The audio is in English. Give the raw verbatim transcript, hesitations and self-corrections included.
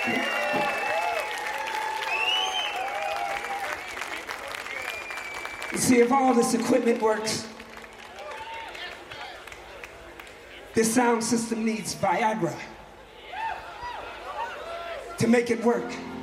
You see, if all this equipment works, this sound system needs Viagra to make it work.